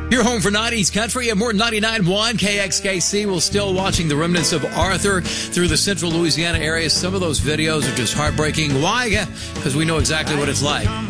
Your home for 90s country at more 99.1 KXKC. We're still watching the remnants of Arthur through the central Louisiana area. Some of those videos are just heartbreaking. Why? Because we know exactly what it's like.